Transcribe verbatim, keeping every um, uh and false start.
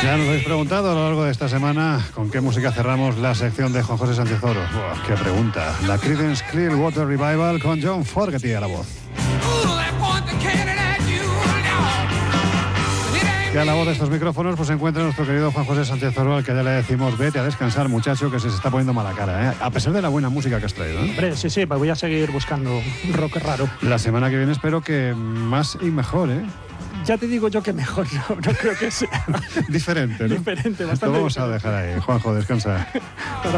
Ya nos habéis preguntado a lo largo de esta semana con qué música cerramos la sección de Juan José Sánchez Oro. Buah, qué pregunta. La Creedence Clearwater Revival con John Fogerty a la voz. Y a la voz de estos micrófonos pues se encuentra nuestro querido Juan José Sánchez Oro, al que ya le decimos vete a descansar, muchacho, que se se está poniendo mala cara, ¿eh? A pesar de la buena música que has traído, ¿eh? Hombre, sí, sí, voy a seguir buscando rock raro. La semana que viene espero que más y mejor, ¿eh? Ya te digo yo que mejor, no, no creo que sea. Diferente, ¿no? Diferente, bastante Lo vamos diferente. a dejar ahí. Juanjo, descansa.